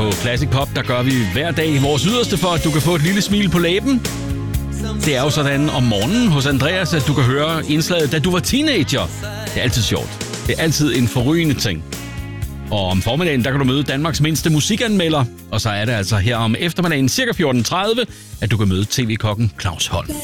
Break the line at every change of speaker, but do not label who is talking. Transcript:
på Classic Pop, der gør vi hver dag vores yderste for, at du kan få et lille smil på læben. Det er jo sådan om morgenen hos Andreas, at du kan høre indslaget, da du var teenager. Det er altid sjovt. Det er altid en forrygende ting. Og om formiddagen, der kan du møde Danmarks mindste musikanmelder. Og så er det altså her om eftermiddagen, cirka 14.30, at du kan møde tv-kokken Claus Holm.